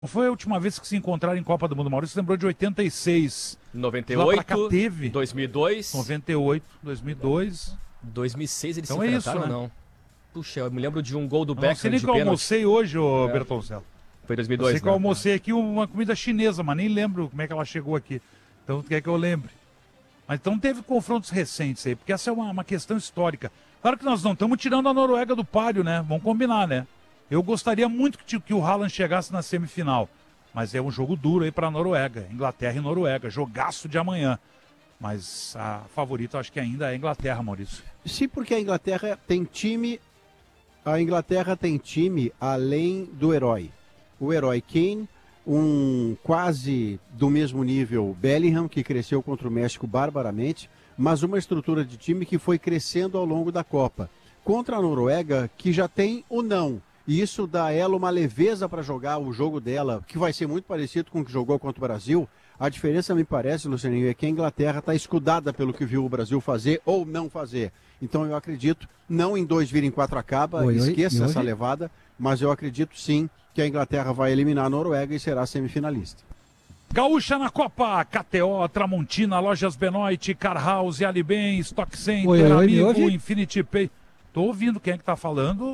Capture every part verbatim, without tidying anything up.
Não foi a última vez que se encontraram em Copa do Mundo? Maurício lembrou de oitenta e seis. noventa e Lá pra oito, cá teve. dois mil e dois. noventa e oito, dois mil e dois. dois mil e seis eles Então se é enfrentaram isso, né? ou não? Puxa, eu me lembro de um gol do Eu não sei Beckham nem de que eu pênalti. almocei hoje, ô É. Bertoncello. Foi dois mil e Eu dois, sei que né? eu almocei aqui uma comida chinesa, mas nem lembro como é que ela chegou aqui. Então tu quer que eu lembre? Mas então teve confrontos recentes aí, porque essa é uma, uma questão histórica. Claro que nós não estamos tirando a Noruega do páreo, né? Vamos combinar, né? Eu gostaria muito que, que o Haaland chegasse na semifinal. Mas é um jogo duro aí para a Noruega. Inglaterra e Noruega. Jogaço de amanhã. Mas a favorita eu acho que ainda é a Inglaterra, Maurício. Sim, porque a Inglaterra tem time. A Inglaterra tem time além do herói. O herói Kane, um quase do mesmo nível Bellingham, que cresceu contra o México barbaramente, mas uma estrutura de time que foi crescendo ao longo da Copa. Contra a Noruega, que já tem o não. E isso dá a ela uma leveza para jogar o jogo dela, que vai ser muito parecido com o que jogou contra o Brasil. A diferença, me parece, Lucianinho, é que a Inglaterra está escudada pelo que viu o Brasil fazer ou não fazer. Então eu acredito, não em dois virem quatro acaba, Oi, oi, esqueça oi. essa levada, mas eu acredito sim que a Inglaterra vai eliminar a Noruega e será semifinalista. Gaúcha na Copa, K T O, Tramontina, Lojas Benoit, Car House, Alibem, Stock Center, Oi, oi, me Amigo, ouve? Infinity Pay. Tô ouvindo quem é que tá falando.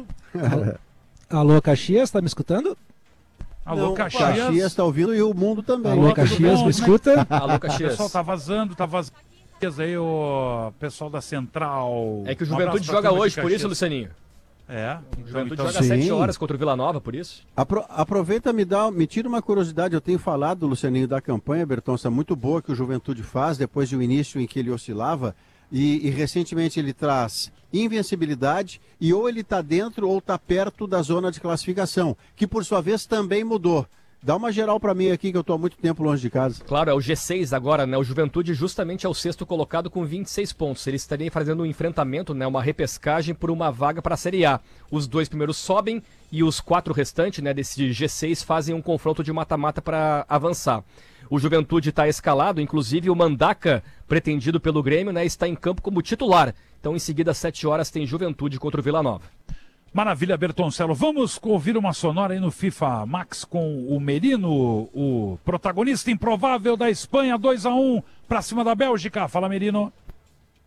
Alô, Caxias, tá me escutando? Alô, Não, Caxias. Caxias está ouvindo e o mundo também. Alô, tudo Caxias, bom? me escuta? Alô, O Caxias. pessoal tá vazando, tá vazando. Aí o pessoal da Central. É que o Um Juventude abraço pra joga turma de hoje, por isso, Caxias. Lucianinho. É, O Juventude então, joga às sete Sim. horas contra o Vila Nova, por isso. Apro- aproveita, me dá, me tira uma curiosidade. Eu tenho falado, Lucianinho, da campanha, Bertonça, muito boa que o Juventude faz depois de um início em que ele oscilava. E, e recentemente ele traz invencibilidade e ou ele está dentro ou está perto da zona de classificação, que por sua vez também mudou. Dá uma geral para mim aqui que eu estou há muito tempo longe de casa. Claro, é o G seis agora, né? O Juventude justamente é o sexto colocado com vinte e seis pontos. Eles estariam fazendo um enfrentamento, né? Uma repescagem por uma vaga para a Série A. Os dois primeiros sobem e os quatro restantes, né? Desse G seis fazem um confronto de mata-mata para avançar. O Juventude está escalado, inclusive o Mandaca, pretendido pelo Grêmio, né? Está em campo como titular. Então, em seguida, às sete horas, tem Juventude contra o Vila Nova. Maravilha, Bertoncello. Vamos ouvir uma sonora aí no FIFA Max com o Merino, o protagonista improvável da Espanha, dois a um, pra cima da Bélgica. Fala, Merino.